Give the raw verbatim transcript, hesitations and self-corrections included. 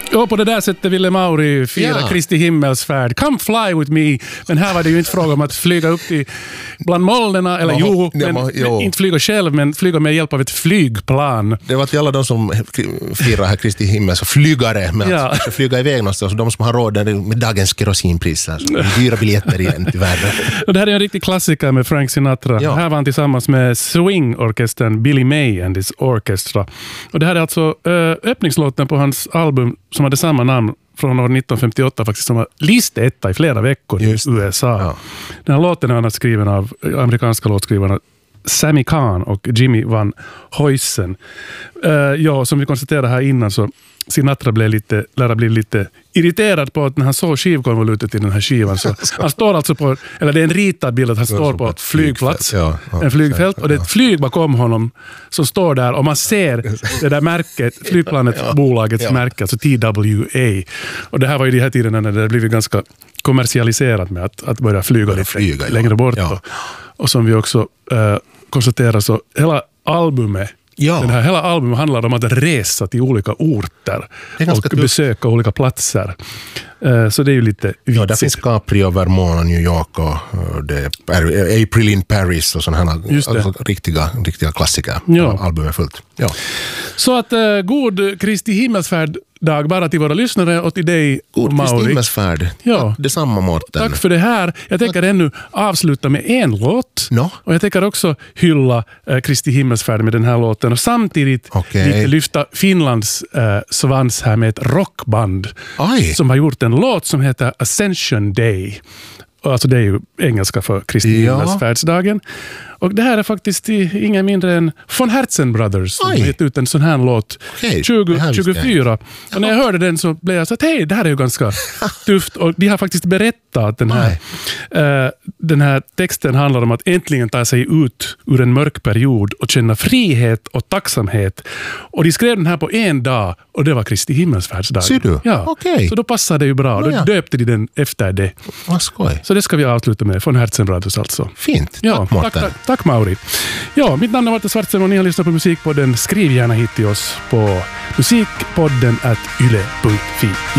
Och på det där sättet ville Mauri fira Ja. Kristi himmelsfärd. Come fly with me. Men här var det ju inte fråga om att flyga upp i bland molnerna, eller Jaha, jo, ja, men, men, jo. men inte flyga själv, men flyga med hjälp av ett flygplan. Det var till alla de som firar här Kristi himmel, så flygare med Ja. att flyga iväg någonstans, de som har råd med dagens kerosinpriser, så dyra biljetter igen till världen. Och det här är en riktig klassiker med Frank Sinatra. Ja. Här var han tillsammans med swingorkestern Billy May and his Orchestra. Och det här är alltså äh, öppningslåten på hans album som hade samma namn från år nittonhundrafemtioåtta faktiskt, som var listetta i flera veckor Just i U S A. Ja. Den här låten är skriven av amerikanska låtskrivarna Sammy Kahn och Jimmy Van Huysen. Uh, ja, som vi konstaterade här innan, så Sinatra blev lite, lärde bli lite irriterad på att när han såg skivkonvolutet i den här skivan, så han står alltså på, eller det är en ritad bild att han står på ett flygplats, Ja, ja, en flygfält, och det är ett ja. flyg bakom honom som står där, och man ser det där märket, flygplanet, Ja, bolagets ja. märke, alltså T W A. Och det här var ju de här tiderna när det blivit ganska kommersialiserat med att, att börja flyga lite flyga, ja. längre bort. Ja. Och, och som vi också uh, konstaterar, så hela albumet Ja. Den här hela albumet handlar om att resa till olika orter Det är ganska och tufft. besöka olika platser. Uh, så det är ju lite vitsigt. Ja, där finns Capri, Vermont, New York och uh, det är Par- April in Paris och sådana här Just det. alltså, riktiga, riktiga klassiker. Ja. Albumet är fullt. Ja. Så att uh, god Kristi himmelsfärd dag bara till våra lyssnare och till dig, God Mauri. Kristi himmelsfärd. Ja. Detsamma, Mårten. Tack för det här. Jag tänker ännu avsluta med en låt. No. Och jag tänker också hylla eh, Kristi himmelsfärd med den här låten. Och samtidigt Okej. lite lyfta Finlands eh, svans här med ett rockband. Aj. Som har gjort en låt som heter Ascension Day. Och alltså det är ju engelska för Kristi Ja. himmelsfärdsdagen. Och det här är faktiskt ingen mindre än von Herzen Brothers som har Oj. gett ut en sån här låt Okej, tjugo det här visste jag tjugofyra. Och när jag hörde den så blev jag så att hej, det här är ju ganska tufft. Och de har faktiskt berättat att den här, eh, den här texten handlar om att äntligen ta sig ut ur en mörk period och känna frihet och tacksamhet. Och de skrev den här på en dag och det var Kristi himmelsfärdsdag. Ser du? Ja. Okej. Så då passade det ju bra. Då Ja, ja. döpte de den efter det. Vad skoj. Så det ska vi avsluta med von Herzen Brothers alltså. Fint. Ja, Tack, tack, Mårten. tack, tack Mauri. Ja, mitt namn är Martin Svartsen och ni har lyssnat på Musikpodden. Skriv gärna hit till oss på musikpodden at yle punkt fi.